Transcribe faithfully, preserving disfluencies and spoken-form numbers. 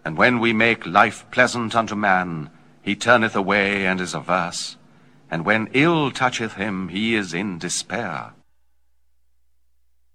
And when we make life pleasant unto man, he turneth away and is averse. And when ill toucheth him, he is in despair.